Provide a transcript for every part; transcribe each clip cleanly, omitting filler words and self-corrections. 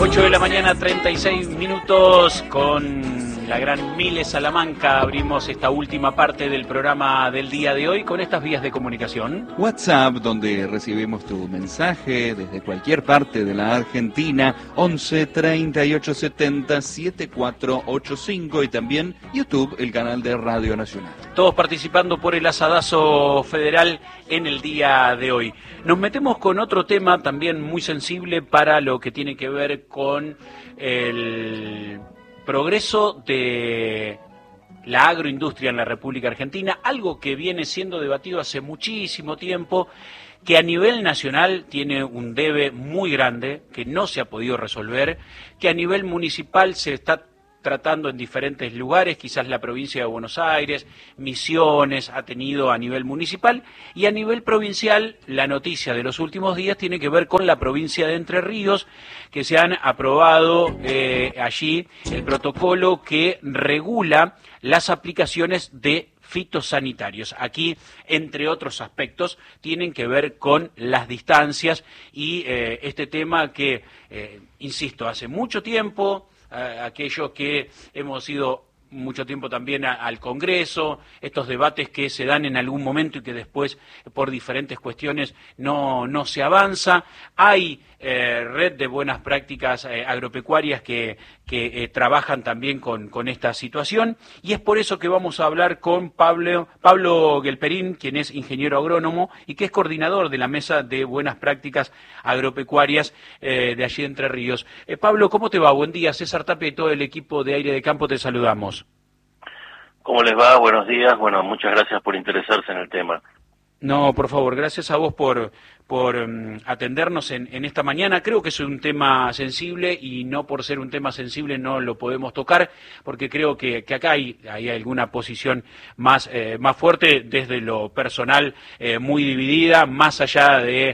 8 de la mañana, 36 minutos, con la gran Mile Salamanca abrimos esta última parte del programa del día de hoy con estas vías de comunicación. WhatsApp, donde recibimos tu mensaje desde cualquier parte de la Argentina, 11 38 70 7485, y también YouTube, el canal de Radio Nacional. Todos participando por el asadazo federal en el día de hoy. Nos metemos con otro tema también muy sensible para lo que tiene que ver con el progreso de la agroindustria en la República Argentina, algo que viene siendo debatido hace muchísimo tiempo, que a nivel nacional tiene un debe muy grande, que no se ha podido resolver, que a nivel municipal se está tratando en diferentes lugares, quizás la provincia de Buenos Aires, Misiones ha tenido a nivel municipal, y a nivel provincial la noticia de los últimos días tiene que ver con la provincia de Entre Ríos, que se han aprobado allí el protocolo que regula las aplicaciones de fitosanitarios. Aquí, entre otros aspectos, tienen que ver con las distancias y este tema que, insisto, hace mucho tiempo, aquellos que hemos ido mucho tiempo también al Congreso, estos debates que se dan en algún momento y que después por diferentes cuestiones no se avanza. Hay red de buenas prácticas agropecuarias que trabajan también con esta situación, y es por eso que vamos a hablar con Pablo Gelperín, quien es ingeniero agrónomo y que es coordinador de la Mesa de Buenas Prácticas Agropecuarias de allí de Entre Ríos. Pablo, ¿cómo te va? Buen día. César Tapia y todo el equipo de Aire de Campo te saludamos. ¿Cómo les va? Buenos días. Bueno, muchas gracias por interesarse en el tema. No, por favor, gracias a vos por atendernos en esta mañana. Creo que es un tema sensible y no por ser un tema sensible no lo podemos tocar, porque creo que acá hay alguna posición más fuerte desde lo personal, muy dividida, más allá de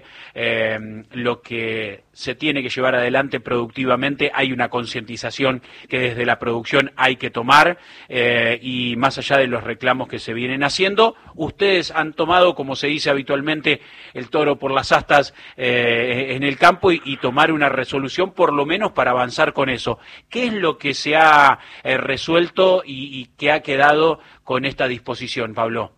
lo que se tiene que llevar adelante productivamente. Hay una concientización que desde la producción hay que tomar, y más allá de los reclamos que se vienen haciendo, ustedes han tomado, como se dice habitualmente, el toro por las astas en el campo y tomar una resolución por lo menos para avanzar con eso. ¿Qué es lo que se ha resuelto y qué ha quedado con esta disposición, Pablo?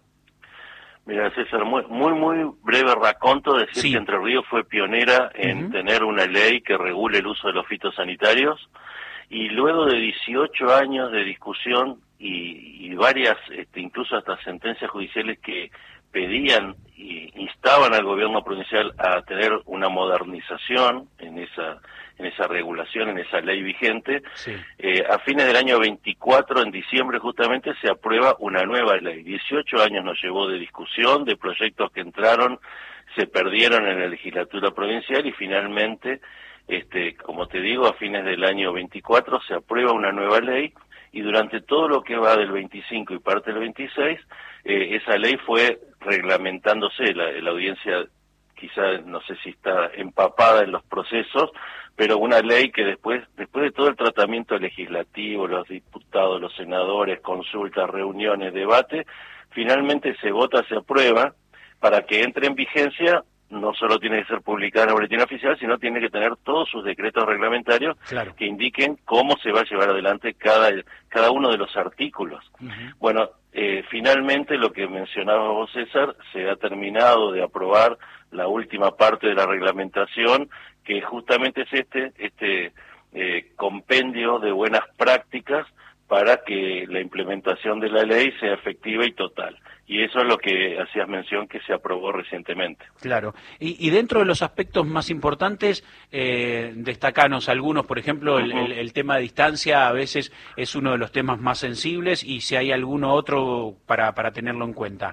Mira, César, muy breve raconto, decir Sí. que Entre Ríos fue pionera en tener una ley que regule el uso de los fitosanitarios, y luego de 18 años de discusión y varias, incluso hasta sentencias judiciales que pedían y instaban al gobierno provincial a tener una modernización en esa regulación, en esa ley vigente, Sí. A fines del año 24, en diciembre justamente, se aprueba una nueva ley. 18 años nos llevó de discusión, de proyectos que entraron, se perdieron en la legislatura provincial y finalmente, como te digo, a fines del año 24 se aprueba una nueva ley, y durante todo lo que va del 25 y parte del 26, esa ley fue reglamentándose. La audiencia quizá no sé si está empapada en los procesos, pero una ley que después de todo el tratamiento legislativo, los diputados, los senadores, consultas, reuniones, debate, finalmente se vota, se aprueba. Para que entre en vigencia no solo tiene que ser publicada en el boletín oficial, sino tiene que tener todos sus decretos reglamentarios, claro, que indiquen cómo se va a llevar adelante cada uno de los artículos. Bueno, finalmente lo que mencionaba vos, César, se ha terminado de aprobar la última parte de la reglamentación, que justamente es este compendio de buenas prácticas para que la implementación de la ley sea efectiva y total. Y eso es lo que hacías mención, que se aprobó recientemente. Claro. Y dentro de los aspectos más importantes, destacanos algunos, por ejemplo, el tema de distancia a veces es uno de los temas más sensibles, y si hay alguno otro para tenerlo en cuenta.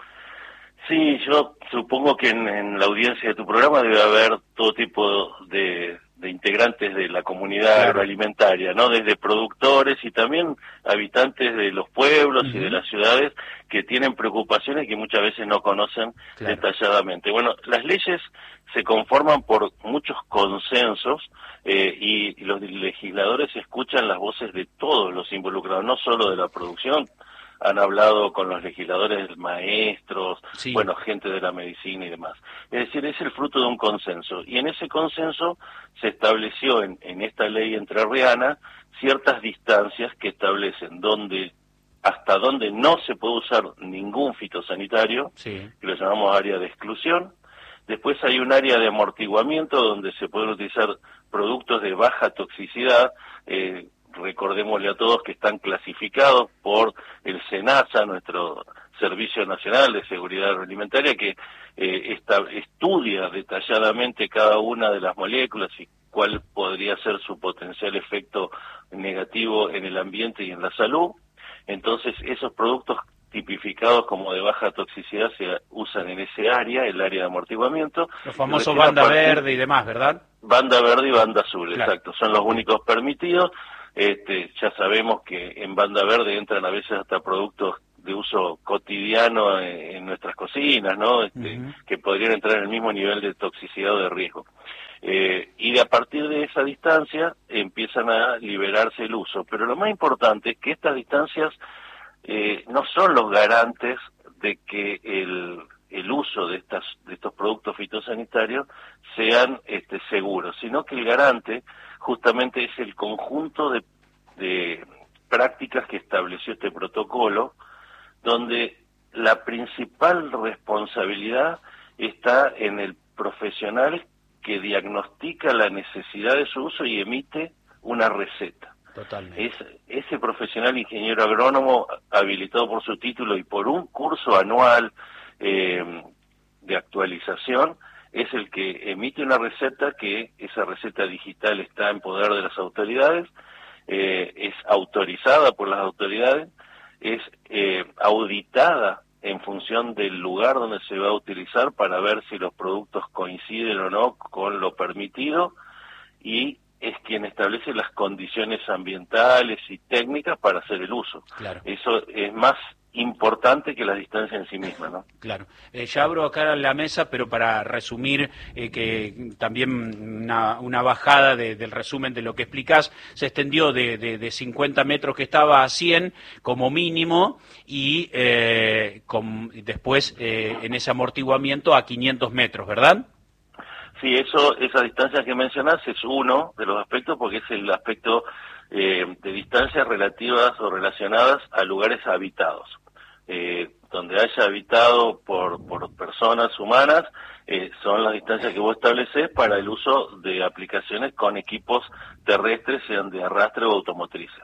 Sí, yo supongo que en la audiencia de tu programa debe haber todo tipo de integrantes de la comunidad agroalimentaria, ¿no? Desde productores y también habitantes de los pueblos y de las ciudades que tienen preocupaciones que muchas veces no conocen detalladamente. Bueno, las leyes se conforman por muchos consensos y los legisladores escuchan las voces de todos los involucrados, no solo de la producción, han hablado con los legisladores, maestros, sí, bueno, gente de la medicina y demás. Es decir, es el fruto de un consenso. Y en ese consenso se estableció en esta ley entrerriana ciertas distancias que establecen hasta donde no se puede usar ningún fitosanitario, sí, que lo llamamos área de exclusión. Después hay un área de amortiguamiento donde se pueden utilizar productos de baja toxicidad, recordémosle a todos que están clasificados por el SENASA, nuestro Servicio Nacional de Seguridad Agroalimentaria, que estudia detalladamente cada una de las moléculas y cuál podría ser su potencial efecto negativo en el ambiente y en la salud. Entonces, esos productos tipificados como de baja toxicidad se usan en ese área, el área de amortiguamiento. Los famosos banda verde y demás, ¿verdad? Banda verde y banda azul, claro, exacto, son los únicos permitidos. Ya sabemos que en banda verde entran a veces hasta productos de uso cotidiano en nuestras cocinas, ¿no? Que podrían entrar en el mismo nivel de toxicidad o de riesgo. Y a partir de esa distancia empiezan a liberarse el uso. Pero lo más importante es que estas distancias no son los garantes de que el uso de estos productos fitosanitarios sean seguros, sino que el garante justamente es el conjunto de prácticas que estableció este protocolo, donde la principal responsabilidad está en el profesional que diagnostica la necesidad de su uso y emite una receta. Totalmente. Ese profesional ingeniero agrónomo habilitado por su título y por un curso anual de actualización es el que emite una receta, que esa receta digital está en poder de las autoridades, es autorizada por las autoridades, es auditada en función del lugar donde se va a utilizar para ver si los productos coinciden o no con lo permitido, y es quien establece las condiciones ambientales y técnicas para hacer el uso. Claro. Eso es más importante que la distancia en sí misma, ¿no? Claro. Ya abro acá la mesa, pero para resumir, que también una bajada del resumen de lo que explicás, se extendió de 50 metros que estaba a 100 como mínimo, y después en ese amortiguamiento a 500 metros, ¿verdad? Sí, esa distancia que mencionás es uno de los aspectos, porque es el aspecto de distancias relativas o relacionadas a lugares habitados. Donde haya habitado por personas humanas, son las distancias que vos establecés para el uso de aplicaciones con equipos terrestres, sean de arrastre o automotrices.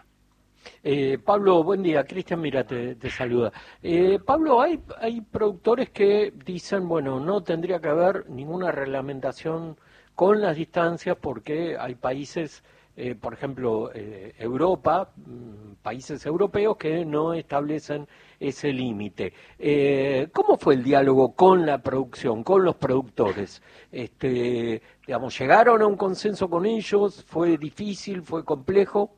Pablo, buen día. Cristian, mira, te saluda. Pablo, hay productores que dicen, bueno, no tendría que haber ninguna reglamentación con las distancias porque hay países, por ejemplo, Europa, países europeos que no establecen ese límite. ¿Cómo fue el diálogo con la producción, con los productores? Digamos, ¿llegaron a un consenso con ellos? ¿Fue difícil? ¿Fue complejo?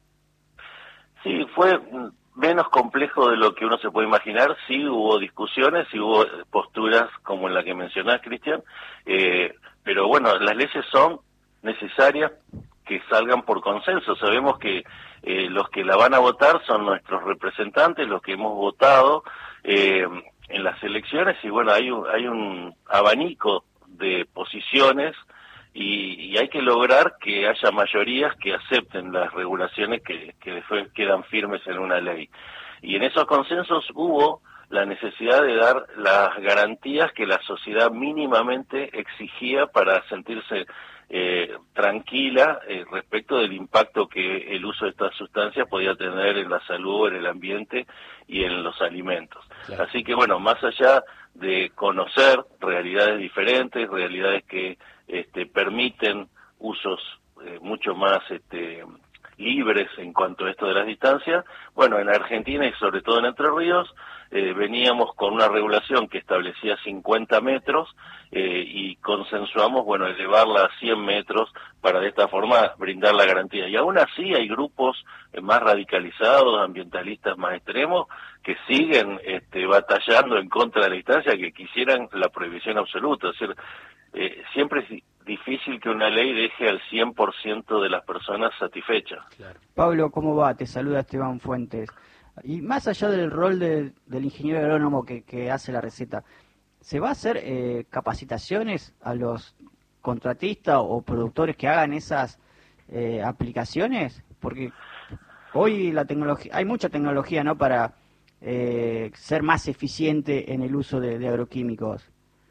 Sí, fue menos complejo de lo que uno se puede imaginar. Sí hubo discusiones, sí hubo posturas como la que mencionás, Cristian, pero bueno, las leyes son necesarias que salgan por consenso. Sabemos que los que la van a votar son nuestros representantes, los que hemos votado en las elecciones, y bueno, hay un abanico de posiciones y hay que lograr que haya mayorías que acepten las regulaciones que después quedan firmes en una ley. Y en esos consensos hubo la necesidad de dar las garantías que la sociedad mínimamente exigía para sentirse tranquila respecto del impacto que el uso de estas sustancias podía tener en la salud, en el ambiente y en los alimentos. Claro. Así que bueno, más allá de conocer realidades diferentes, realidades que permiten usos mucho más libres en cuanto a esto de las distancias, bueno, en Argentina y sobre todo en Entre Ríos, veníamos con una regulación que establecía 50 metros y consensuamos, bueno, elevarla a 100 metros para de esta forma brindar la garantía. Y aún así hay grupos más radicalizados, ambientalistas más extremos, que siguen batallando en contra de la distancia, que quisieran la prohibición absoluta. Es decir, siempre es difícil que una ley deje al 100% de las personas satisfechas. Claro. Pablo, ¿cómo va? Te saluda Esteban Fuentes. Y más allá del rol del ingeniero agrónomo que hace la receta, ¿se va a hacer capacitaciones a los contratistas o productores que hagan esas aplicaciones? Porque hoy la tecnología, hay mucha tecnología, ¿no?, para ser más eficiente en el uso de agroquímicos.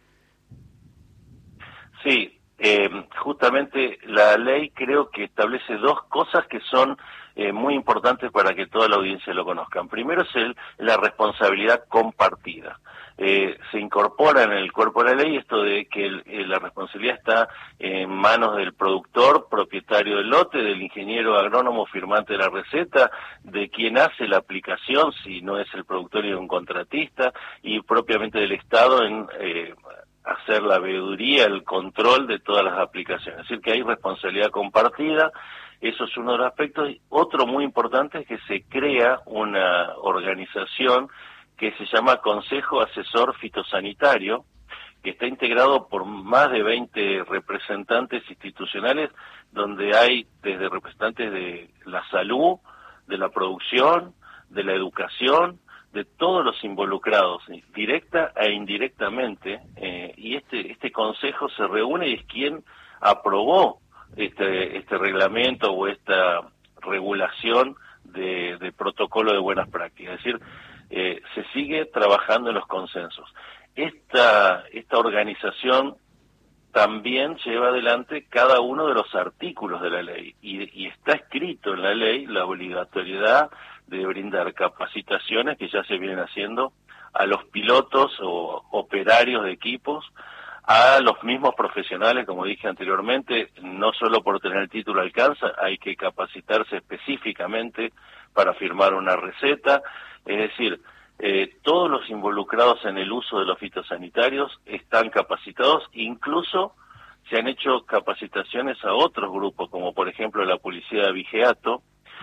Sí, justamente la ley creo que establece dos cosas que son muy importantes para que toda la audiencia lo conozcan. Primero es la responsabilidad compartida. Se incorpora en el cuerpo de la ley esto de que la responsabilidad está en manos del productor, propietario del lote, del ingeniero agrónomo firmante de la receta, de quien hace la aplicación, si no es el productor y un contratista, y propiamente del Estado en hacer la veeduría, el control de todas las aplicaciones. Es decir, que hay responsabilidad compartida. Eso es uno de los aspectos. Otro muy importante es que se crea una organización que se llama Consejo Asesor Fitosanitario, que está integrado por más de 20 representantes institucionales, donde hay desde representantes de la salud, de la producción, de la educación, de todos los involucrados, directa e indirectamente, y este consejo se reúne y es quien aprobó este reglamento o esta regulación de protocolo de buenas prácticas. Es decir, se sigue trabajando en los consensos. Esta organización también lleva adelante cada uno de los artículos de la ley y está escrito en la ley la obligatoriedad de brindar capacitaciones que ya se vienen haciendo a los pilotos o operarios de equipos, a los mismos profesionales, como dije anteriormente, no solo por tener el título alcanza, hay que capacitarse específicamente para firmar una receta, es decir, todos los involucrados en el uso de los fitosanitarios están capacitados, incluso se han hecho capacitaciones a otros grupos, como por ejemplo la Policía de Vigiato,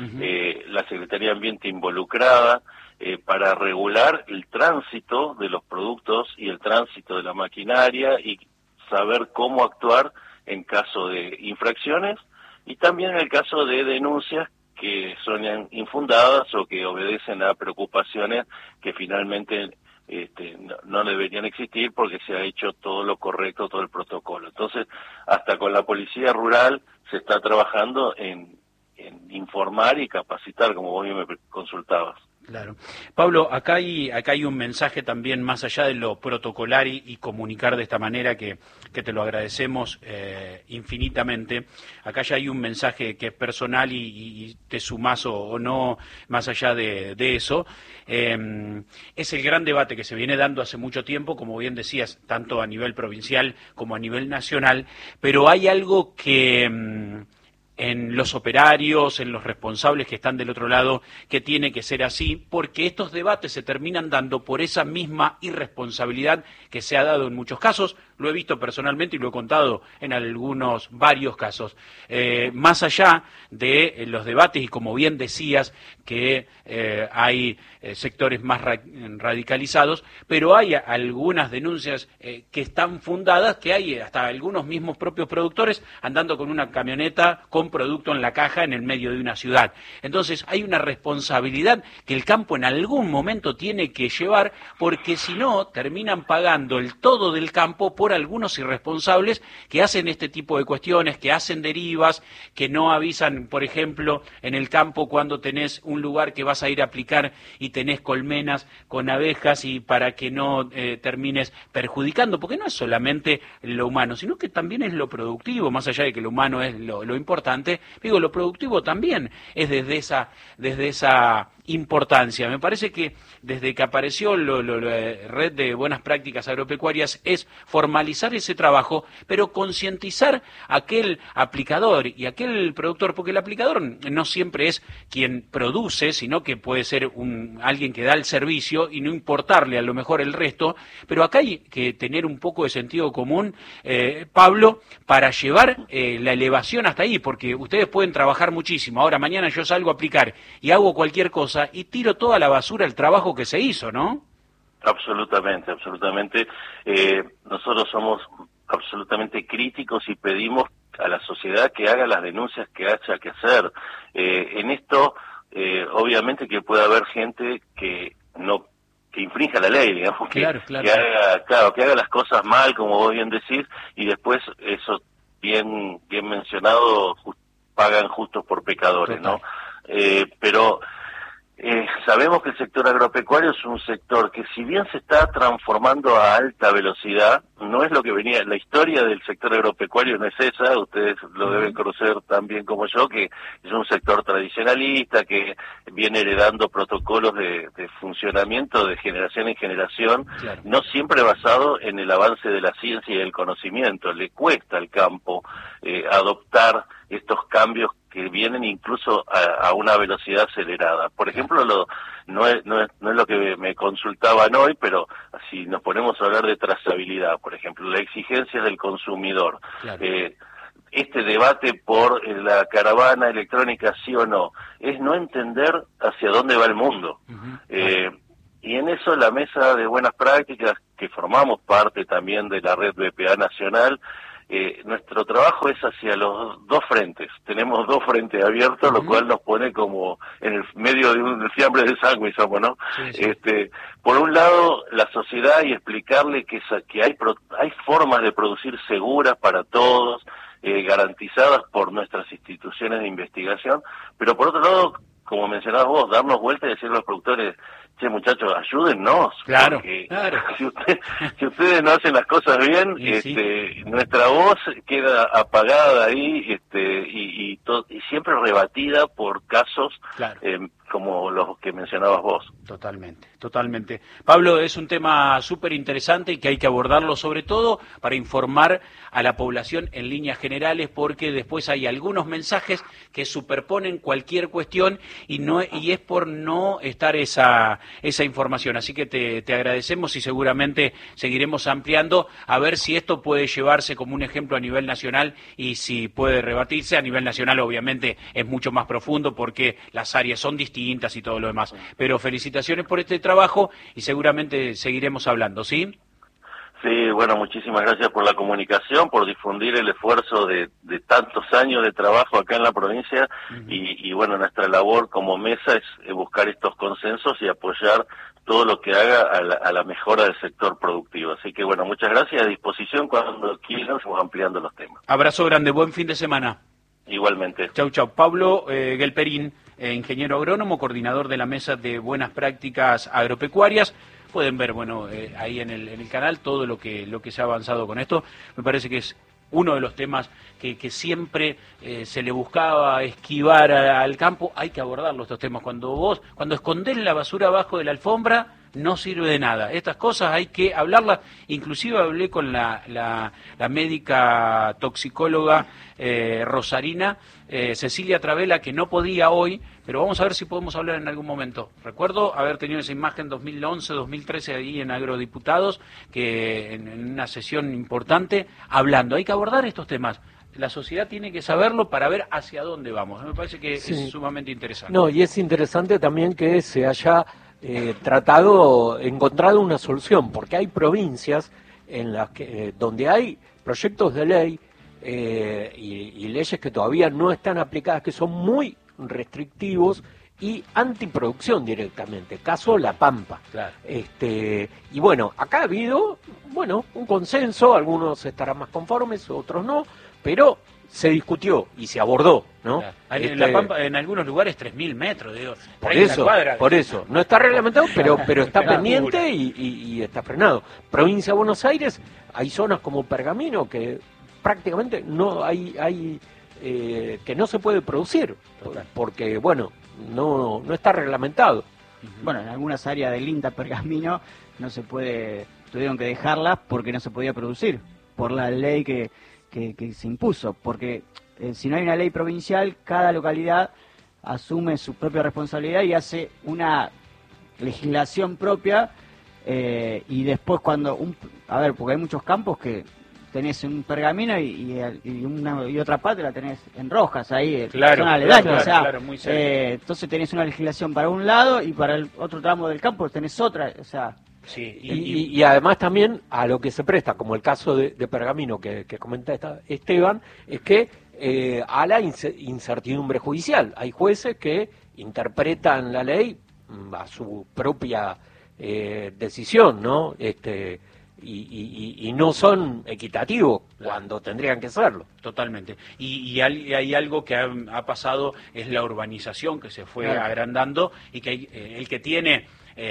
la Secretaría de Ambiente involucrada, para regular el tránsito de los productos y el tránsito de la maquinaria y saber cómo actuar en caso de infracciones y también en el caso de denuncias que son infundadas o que obedecen a preocupaciones que finalmente no deberían existir porque se ha hecho todo lo correcto, todo el protocolo. Entonces, hasta con la Policía Rural se está trabajando en informar y capacitar, como vos me consultabas. Claro. Pablo, acá hay un mensaje también más allá de lo protocolar y comunicar de esta manera que te lo agradecemos infinitamente. Acá ya hay un mensaje que es personal y te sumás o no más allá de eso. Es el gran debate que se viene dando hace mucho tiempo, como bien decías, tanto a nivel provincial como a nivel nacional, pero hay algo que en los operarios, en los responsables que están del otro lado, que tiene que ser así, porque estos debates se terminan dando por esa misma irresponsabilidad que se ha dado en muchos casos. Lo he visto personalmente y lo he contado en varios casos. Más allá de los debates, y como bien decías, que hay sectores más radicalizados, pero hay algunas denuncias que están fundadas, que hay hasta algunos mismos propios productores andando con una camioneta con producto en la caja en el medio de una ciudad. Entonces hay una responsabilidad que el campo en algún momento tiene que llevar, porque si no terminan pagando el todo del campo por algunos irresponsables que hacen este tipo de cuestiones, que hacen derivas, que no avisan, por ejemplo, en el campo cuando tenés un lugar que vas a ir a aplicar y tenés colmenas con abejas y para que no termines perjudicando, porque no es solamente lo humano, sino que también es lo productivo, más allá de que lo humano es lo importante, digo, lo productivo también es desde esa importancia. Me parece que desde que apareció la red de buenas prácticas agropecuarias es formalizar ese trabajo, pero concientizar a aquel aplicador y aquel productor, porque el aplicador no siempre es quien produce, sino que puede ser alguien que da el servicio y no importarle a lo mejor el resto, pero acá hay que tener un poco de sentido común, Pablo, para llevar la elevación hasta ahí, porque ustedes pueden trabajar muchísimo. Ahora, mañana yo salgo a aplicar y hago cualquier cosa y tiro toda la basura el trabajo que se hizo, ¿no? Absolutamente. Nosotros somos absolutamente críticos y pedimos a la sociedad que haga las denuncias que haya que hacer. En esto obviamente que puede haber gente que infrinja la ley, digamos, que haga las cosas mal, como vos bien decís, y después eso bien mencionado, pagan justos por pecadores, ¿no? Pero sabemos que el sector agropecuario es un sector que, si bien se está transformando a alta velocidad, no es lo que venía. La historia del sector agropecuario no es esa, ustedes lo deben conocer tan bien como yo, que es un sector tradicionalista, que viene heredando protocolos de funcionamiento de generación en generación, no siempre basado en el avance de la ciencia y el conocimiento. Le cuesta al campo adoptar estos cambios que vienen incluso a una velocidad acelerada. Por ejemplo, no es lo que me consultaban hoy, pero si nos ponemos a hablar de trazabilidad, por ejemplo, la exigencia del consumidor, este debate por la caravana electrónica, sí o no, es no entender hacia dónde va el mundo. Y en eso la mesa de buenas prácticas, que formamos parte también de la red BPA nacional, nuestro trabajo es hacia los dos frentes. Tenemos dos frentes abiertos, lo cual nos pone como en el medio de un fiambre de sándwich, ¿no? Por un lado, la sociedad, y explicarle que hay formas de producir seguras para todos, garantizadas por nuestras instituciones de investigación, pero por otro lado, como mencionabas vos, darnos vuelta y decirle a los productores: che, muchachos, ayúdennos. Claro. Si ustedes no hacen las cosas bien, nuestra voz queda apagada ahí, y siempre rebatida por casos como los que mencionabas vos. Totalmente. Pablo, es un tema súper interesante y que hay que abordarlo, sobre todo para informar a la población en líneas generales, porque después hay algunos mensajes que superponen cualquier cuestión y es por no estar esa información. Así que te agradecemos y seguramente seguiremos ampliando a ver si esto puede llevarse como un ejemplo a nivel nacional y si puede rebatirse. A nivel nacional obviamente es mucho más profundo porque las áreas son distintas y todo lo demás. Pero felicitaciones por este trabajo y seguramente seguiremos hablando, ¿sí? Sí, bueno, muchísimas gracias por la comunicación, por difundir el esfuerzo de tantos años de trabajo acá en la provincia, y bueno, nuestra labor como mesa es buscar estos consensos y apoyar todo lo que haga a la mejora del sector productivo. Así que bueno, muchas gracias, a disposición cuando quieran, vamos ampliando los temas. Abrazo grande, buen fin de semana. Igualmente. Chau. Pablo Gelperín, ingeniero agrónomo, coordinador de la Mesa de Buenas Prácticas Agropecuarias. Pueden ver, ahí en el canal todo lo que se ha avanzado con esto. Me parece que es uno de los temas que siempre se le buscaba esquivar al campo. Hay que abordarlo, estos temas. Cuando escondés la basura abajo de la alfombra, no sirve de nada. Estas cosas hay que hablarlas. Inclusive hablé con la médica toxicóloga rosarina, Cecilia Travela, que no podía hoy, pero vamos a ver si podemos hablar en algún momento. Recuerdo haber tenido esa imagen 2011, 2013 ahí en Agrodiputados, que en una sesión importante, hablando. Hay que abordar estos temas. La sociedad tiene que saberlo para ver hacia dónde vamos. Me parece que es sumamente interesante. No, y es interesante también que se haya encontrado una solución, porque hay provincias en las que donde hay proyectos de ley y leyes que todavía no están aplicadas, que son muy restrictivos y antiproducción directamente, caso La Pampa. Claro. Y bueno, acá ha habido un consenso, algunos estarán más conformes, otros no, pero se discutió y se abordó, ¿no? Claro. En La Pampa, en algunos lugares 3.000 metros, digo. Por eso, no está reglamentado, pero está pendiente y está frenado. Provincia de Buenos Aires, hay zonas como Pergamino que prácticamente no hay que no se puede producir, porque no está reglamentado. Bueno, en algunas áreas del INTA Pergamino no se puede, tuvieron que dejarlas porque no se podía producir, por la ley que se impuso, porque si no hay una ley provincial, cada localidad asume su propia responsabilidad y hace una legislación propia, y después porque hay muchos campos que tenés un Pergamino y otra parte la tenés en Rojas, ahí, zona aledaña, muy cerca. Entonces tenés una legislación para un lado y para el otro tramo del campo tenés otra, o sea... Sí, y además también a lo que se presta, como el caso de Pergamino que comenta Esteban, es que a la incertidumbre judicial. Hay jueces que interpretan la ley a su propia decisión, ¿no? Y no son equitativos cuando tendrían que serlo. Totalmente. Y hay algo que ha pasado, es la urbanización que se fue agrandando, y que el que tiene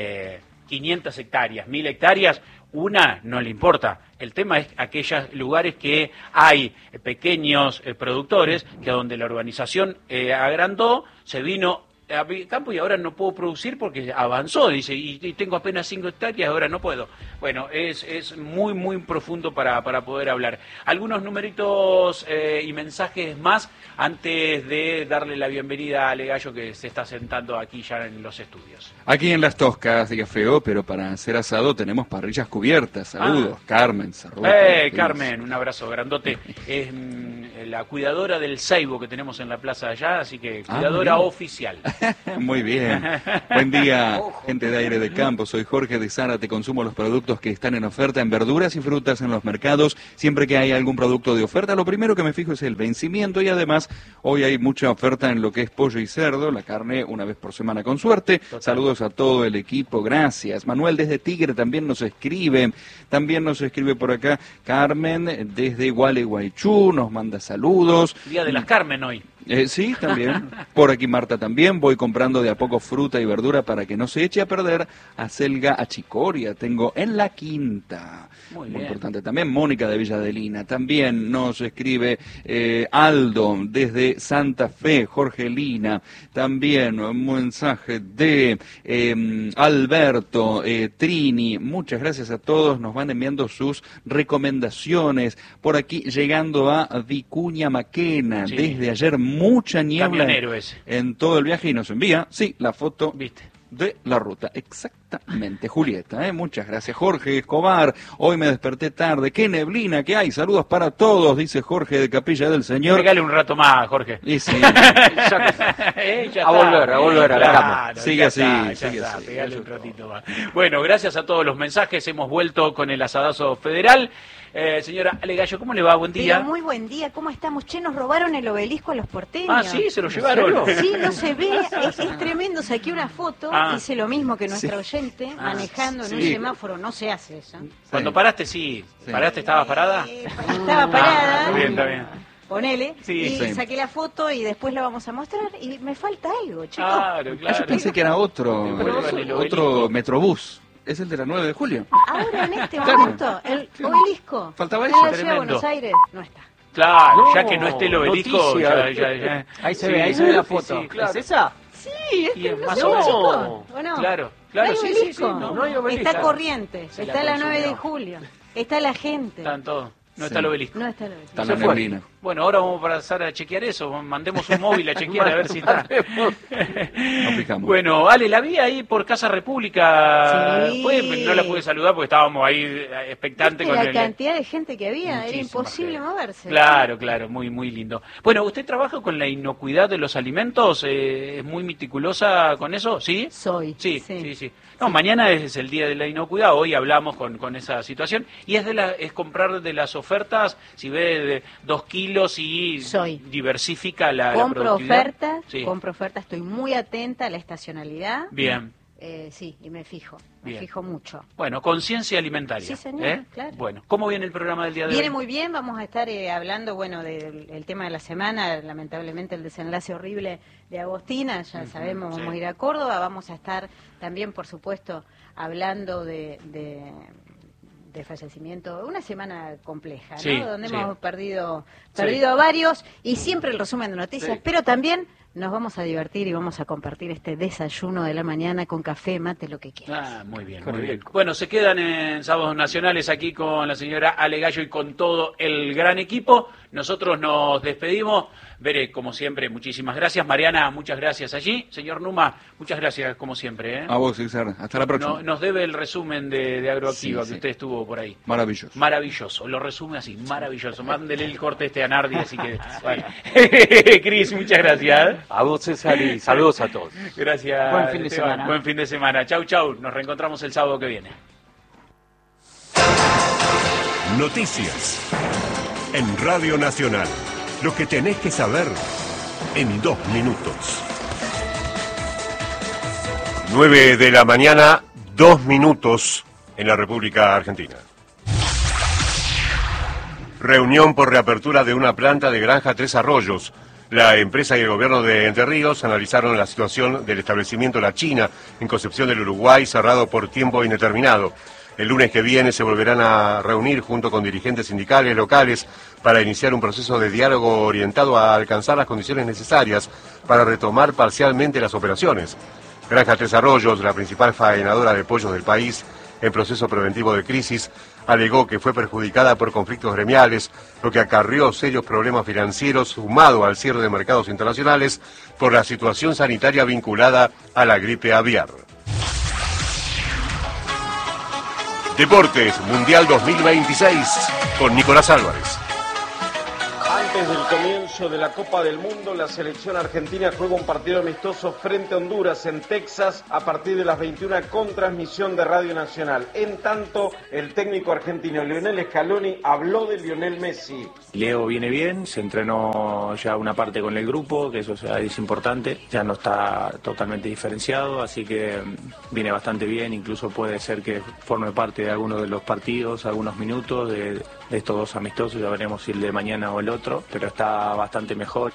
500 hectáreas, 1000 hectáreas, una no le importa. El tema es aquellos lugares que hay pequeños productores, que donde la urbanización agrandó, se vino a campo y ahora no puedo producir porque avanzó, dice, y tengo apenas 5 hectáreas, ahora no puedo. Bueno, es muy, muy profundo para poder hablar. Algunos numeritos y mensajes más antes de darle la bienvenida a Ale Gallo, que se está sentando aquí ya en los estudios. Aquí en Las Toscas, diga feo, pero para hacer asado tenemos parrillas cubiertas. Saludos, Carmen Cerruto. Carmen, un abrazo grandote. Es la cuidadora del ceibo que tenemos en la plaza allá, así que cuidadora oficial. Muy bien. Buen día, gente de Aire de Campo. Soy Jorge de Zárate. Consumo los productos que están en oferta en verduras y frutas en los mercados. Siempre que hay algún producto de oferta, lo primero que me fijo es el vencimiento, y además hoy hay mucha oferta en lo que es pollo y cerdo, la carne una vez por semana con suerte. Total. Saludos a todo el equipo, gracias. Manuel desde Tigre también nos escribe por acá. Carmen desde Gualeguaychú nos manda saludos. Día de las Carmen hoy. Sí, también. Por aquí Marta también. Voy comprando de a poco fruta y verdura para que no se eche a perder. Acelga achicoria tengo en la quinta. Muy importante también. Mónica de Villadelina también nos escribe. Aldo desde Santa Fe. Jorgelina también. Un mensaje de Alberto, Trini. Muchas gracias a todos. Nos van enviando sus recomendaciones. Por aquí llegando a Vicuña Maquena. Sí. Desde ayer mucha niebla en todo el viaje, y nos envía, la foto de la ruta. Exactamente, Julieta, muchas gracias. Jorge Escobar, hoy me desperté tarde, qué neblina que hay, saludos para todos, dice Jorge de Capilla del Señor. Regale un rato más, Jorge. Y sí. A volver a la cama. Sigue así. Pegale un ratito más. Bueno, gracias a todos los mensajes, hemos vuelto con el asadazo federal. Señora Ale Gallo, ¿cómo le va? Buen día. Pero muy buen día, ¿cómo estamos? Che, nos robaron el obelisco a los porteños. Sí, se lo llevaron. Sí, no se ve, es tremendo. Saqué una foto, hice lo mismo que nuestra oyente, manejando en un semáforo, no se hace eso. Cuando paraste, ¿paraste? ¿Estabas parada? Estaba parada. Está bien. Ponele, saqué la foto y después la vamos a mostrar, y me falta algo, chicos. Claro. Yo pensé que era otro Metrobús. Es el de la 9 de julio. Ahora en este momento, el obelisco. Faltaba eso. En la ciudad de Buenos Aires no está. Claro, ya que no esté el obelisco, ya. Ahí se ve la foto. Sí, claro. ¿Es esa? Sí, es más o menos. ¿O no? Claro, no hay obelisco. No hay obelisco. Está Corrientes, está la 9 de julio, está la gente. Están todos. No está el obelisco. No está el obelisco. Está la neblina. Bueno, ahora vamos a pasar a chequear eso. Mandemos un móvil a chequear a ver si está. Nos fijamos. Bueno, Ale, la vi ahí por Casa República. Sí. No la pude saludar porque estábamos ahí expectantes con la cantidad de gente que había, era imposible moverse. Claro, muy, muy lindo. Bueno, ¿usted trabaja con la inocuidad de los alimentos? ¿Es muy meticulosa con eso? ¿Sí? Soy. Sí. No, mañana es el día de la inocuidad, hoy hablamos con esa situación, y es comprar de las ofertas, si ve de 2 kilos y diversifica la productividad. Compro ofertas, estoy muy atenta a la estacionalidad. Bien. Y me fijo mucho. Bueno, conciencia alimentaria. Sí, señor, claro. Bueno, ¿cómo viene el programa del día de hoy? Viene muy bien, vamos a estar hablando, del tema de la semana, lamentablemente el desenlace horrible de Agostina, ya sabemos, vamos a ir a Córdoba, vamos a estar también, por supuesto, hablando de fallecimiento, una semana compleja, ¿no? Donde hemos perdido a varios, y siempre el resumen de noticias, pero también nos vamos a divertir y vamos a compartir este desayuno de la mañana con café, mate, lo que quieras. Muy bien. Bueno, se quedan en Sábados Nacionales aquí con la señora Ale Gallo y con todo el gran equipo. Nosotros nos despedimos. Veré, como siempre, muchísimas gracias. Mariana, muchas gracias allí. Señor Numa, muchas gracias, como siempre. A vos, César. Hasta la próxima. Nos debe el resumen de Agroactiva que usted estuvo por ahí. Maravilloso. Lo resume así, maravilloso. Mándele el corte a Nardi, así que... Bueno. Cris, muchas gracias. A vos, César, y saludos a todos. Gracias. Buen fin de semana. Buen fin de semana. Chau. Nos reencontramos el sábado que viene. Noticias en Radio Nacional. Lo que tenés que saber en 2 minutos. 9 de la mañana, 2 minutos en la República Argentina. Reunión por reapertura de una planta de Granja Tres Arroyos. La empresa y el gobierno de Entre Ríos analizaron la situación del establecimiento La China en Concepción del Uruguay, cerrado por tiempo indeterminado. El lunes que viene se volverán a reunir junto con dirigentes sindicales locales para iniciar un proceso de diálogo orientado a alcanzar las condiciones necesarias para retomar parcialmente las operaciones. Granja Tres Arroyos, la principal faenadora de pollos del país en proceso preventivo de crisis, alegó que fue perjudicada por conflictos gremiales, lo que acarrió serios problemas financieros sumado al cierre de mercados internacionales por la situación sanitaria vinculada a la gripe aviar. Deportes, Mundial 2026, con Nicolás Álvarez. Antes del comienzo de la Copa del Mundo, la selección argentina juega un partido amistoso frente a Honduras en Texas a partir de las 21 con transmisión de Radio Nacional. En tanto, el técnico argentino Lionel Scaloni habló de Lionel Messi. Leo viene bien, se entrenó ya una parte con el grupo, que eso es importante, ya no está totalmente diferenciado, así que viene bastante bien, incluso puede ser que forme parte de algunos de los partidos, algunos minutos de estos dos amistosos, ya veremos si el de mañana o el otro, pero está bastante mejor.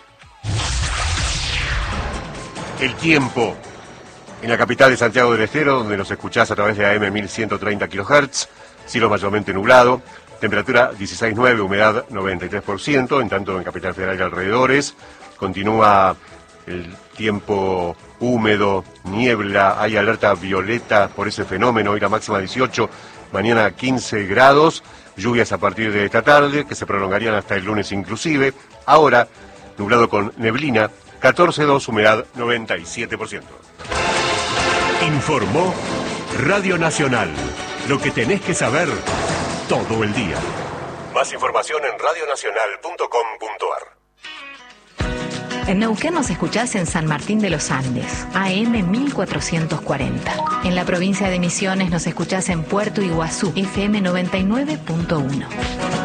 El tiempo en la capital de Santiago del Estero, donde nos escuchás a través de AM 1130 kHz, cielo mayormente nublado, temperatura 16,9, humedad 93%, en tanto en Capital Federal y alrededores, continúa el tiempo húmedo, niebla, hay alerta violeta por ese fenómeno, hoy la máxima 18, mañana 15 grados, lluvias a partir de esta tarde, que se prolongarían hasta el lunes inclusive, ahora nublado con neblina, 14,2, humedad 97%. Informó Radio Nacional, lo que tenés que saber todo el día. Más información en radionacional.com.ar. En Neuquén nos escuchás en San Martín de los Andes, AM 1440. En la provincia de Misiones nos escuchás en Puerto Iguazú, FM 99.1.